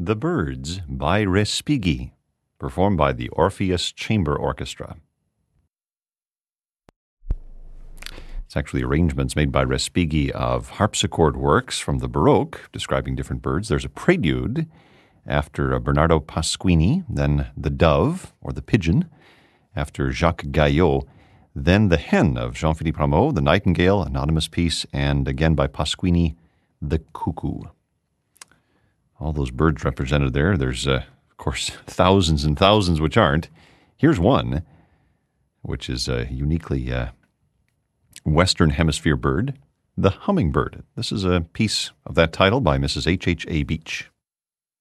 The Birds by Respighi, performed by the Orpheus Chamber Orchestra. It's actually arrangements made by Respighi of harpsichord works from the Baroque, describing different birds. There's a prelude after Bernardo Pasquini, then the dove, or the pigeon, after Jacques Gaillot, then the hen of Jean-Philippe Rameau, the nightingale, anonymous piece, and again by Pasquini, the cuckoo. All those birds represented there. There's, of course, thousands and thousands which aren't. Here's one, which is a uniquely Western Hemisphere bird, the hummingbird. This is a piece of that title by Mrs. H.H.A. Beach.